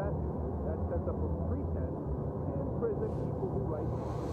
that sets up a pretense to imprison people who write